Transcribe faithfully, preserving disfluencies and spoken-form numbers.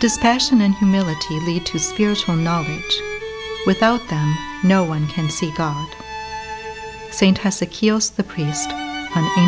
Dispassion and humility lead to spiritual knowledge. Without them, no one can see God. Saint Hesychios the priest, on